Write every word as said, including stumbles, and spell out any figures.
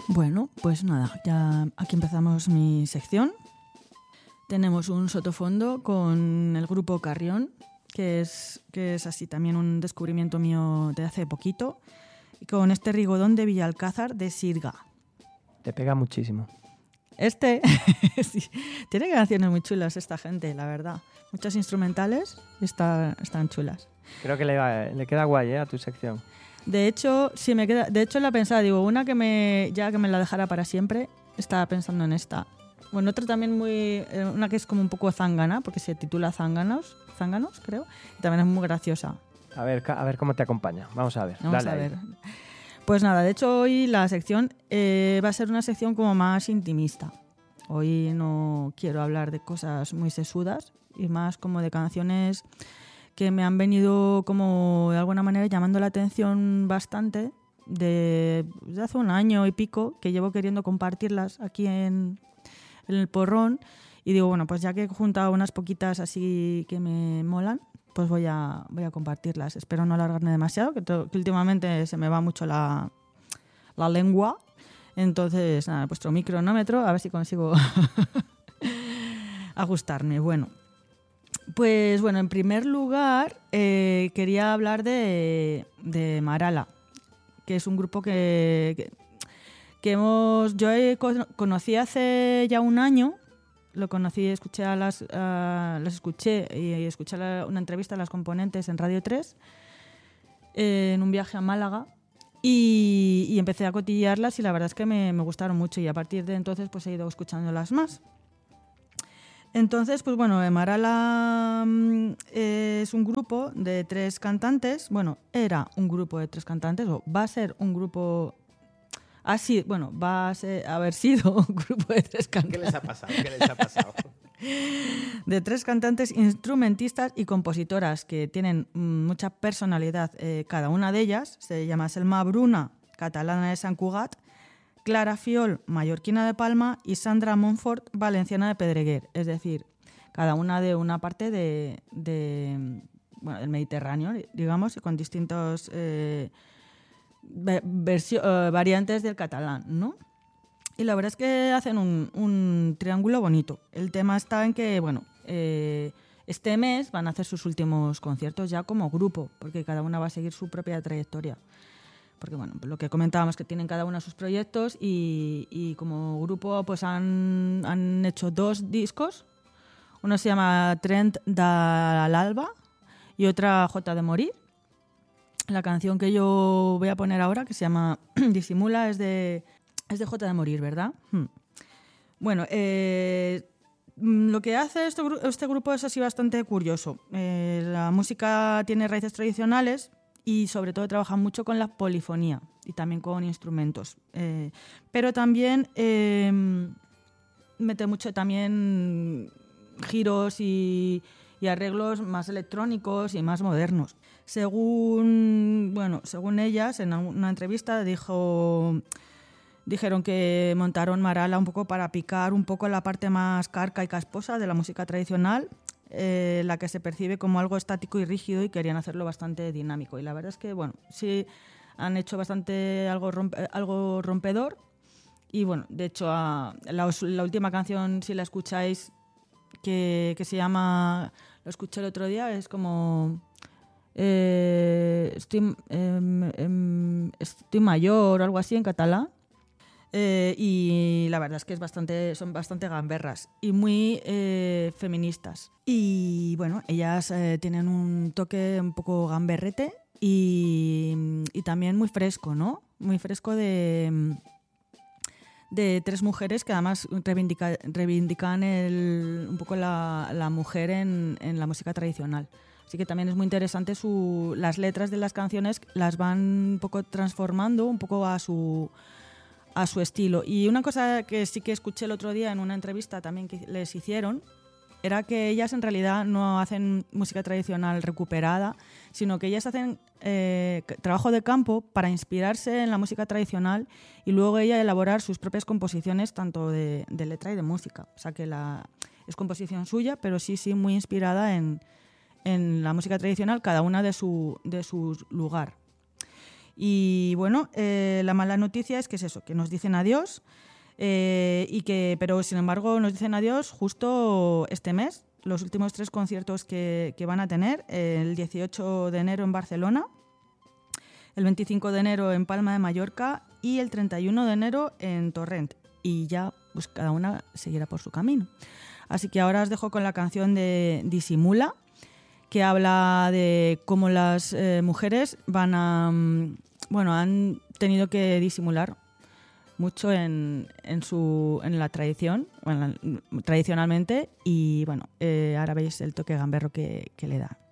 Bueno, pues nada, ya aquí empezamos mi sección. Tenemos un sotofondo con el grupo Carrión, que es, que es así también un descubrimiento mío de hace poquito, y con este Rigodón de Villalcázar de Sirga. Te pega muchísimo. Este, sí, tiene canciones muy chulas esta gente, la verdad. Muchas instrumentales y está, están chulas. Creo que le, va, le queda guay, ¿eh?, a tu sección. De hecho, sí me queda. De hecho, la pensaba, digo, una que me ya que me la dejara para siempre, estaba pensando en esta. Bueno, otra también muy, una que es como un poco zángana, porque se titula Zánganos, Zánganos, creo, y también es muy graciosa. A ver, a ver cómo te acompaña. Vamos a ver. Vamos Dale a ver. ahí. Pues nada, de hecho hoy la sección eh, va a ser una sección como más intimista. Hoy no quiero hablar de cosas muy sesudas y más como de canciones que me han venido como de alguna manera llamando la atención bastante de, de hace un año y pico que llevo queriendo compartirlas aquí en, en el porrón y digo, bueno, pues ya que he juntado unas poquitas así que me molan, pues voy a, voy a compartirlas. Espero no alargarme demasiado, que, to, que últimamente se me va mucho la, la lengua. Entonces, nada, vuestro mi cronómetro, a ver si consigo ajustarme. Bueno. Pues bueno, en primer lugar eh, quería hablar de, de Marala, que es un grupo que, que, que hemos, yo he, conocí hace ya un año, lo conocí, escuché a las, a, las escuché y escuché la, una entrevista a las componentes en Radio tres eh, en un viaje a Málaga y, y empecé a cotillearlas y la verdad es que me, me gustaron mucho y a partir de entonces pues he ido escuchándolas más. Entonces, pues bueno, Marala eh, es un grupo de tres cantantes. Bueno, era un grupo de tres cantantes, o va a ser un grupo... Así, bueno, va a ser, haber sido un grupo de tres cantantes. ¿Qué les ha pasado? ¿Qué les ha pasado? De tres cantantes, instrumentistas y compositoras que tienen mucha personalidad. Eh, cada una de ellas se llama Selma Bruna, catalana de Sant Cugat, Clara Fiol, mallorquina de Palma, y Sandra Montfort, valenciana de Pedreguer. Es decir, cada una de una parte de, de bueno, del Mediterráneo, digamos, y con distintas eh, versio, eh, variantes del catalán, ¿no? Y la verdad es que hacen un, un triángulo bonito. El tema está en que, bueno, eh, este mes van a hacer sus últimos conciertos ya como grupo, porque cada una va a seguir su propia trayectoria. Porque bueno, lo que comentábamos, que tienen cada uno sus proyectos y, y como grupo pues han, han hecho dos discos. Uno se llama Trent dal Alba y otra J de Morir. La canción que yo voy a poner ahora, que se llama Disimula, es de, es de J de Morir, ¿verdad? Hmm. Bueno, eh, lo que hace este, este grupo es así bastante curioso. Eh, la música tiene raíces tradicionales y sobre todo trabaja mucho con la polifonía y también con instrumentos. Eh, pero también eh, mete mucho también giros y, y arreglos más electrónicos y más modernos. Según, bueno, según ellas, en una entrevista dijo, dijeron que montaron Marala un poco para picar un poco la parte más carca y casposa de la música tradicional, Eh, la que se percibe como algo estático y rígido, y querían hacerlo bastante dinámico. Y la verdad es que, bueno, sí han hecho bastante algo, rompe, algo rompedor. Y bueno, de hecho, a, la, la última canción, si la escucháis, que, que se llama, lo escuché el otro día, es como eh, estoy, eh, eh, estoy mayor o algo así en catalán. Eh, y la verdad es que es bastante, son bastante gamberras y muy eh, feministas. Y bueno, ellas eh, tienen un toque un poco gamberrete y, y también muy fresco, ¿no? Muy fresco de, de tres mujeres que además reivindica, reivindican el, un poco la, la mujer en, en la música tradicional. Así que también es muy interesante su, las letras de las canciones, las van un poco transformando un poco a su... a su estilo. Y una cosa que sí que escuché el otro día en una entrevista también que les hicieron era que ellas en realidad no hacen música tradicional recuperada, sino que ellas hacen eh, trabajo de campo para inspirarse en la música tradicional y luego ella elaborar sus propias composiciones tanto de, de letra y de música. O sea que la, es composición suya, pero sí, sí muy inspirada en, en la música tradicional, cada una de su, de su lugar. Y bueno, eh, la mala noticia es que es eso, que nos dicen adiós, eh, y que, pero sin embargo nos dicen adiós justo este mes, los últimos tres conciertos que, que van a tener, eh, el dieciocho de enero en Barcelona, el veinticinco de enero en Palma de Mallorca y el treinta y uno de enero en Torrent. Y ya pues cada una seguirá por su camino. Así que ahora os dejo con la canción de Disimula, que habla de cómo las eh, mujeres van a, bueno, han tenido que disimular mucho en, en, su, en la tradición, bueno, tradicionalmente, y bueno, eh, ahora veis el toque gamberro que, que le da.